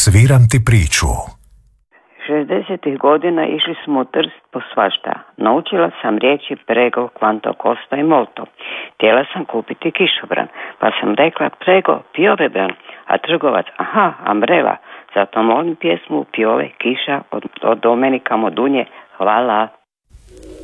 Sviram ti priču. 60. godina išli smo u Trst po svašta. Naučila sam riječi prego, kvanto, kosto i molto. Htjela sam kupiti kišobran, pa sam rekla prego, piovebran, a trgovac, aha, ambrela. Zato molim pjesmu Piove, kiša od Domenika Modunje. Hvala.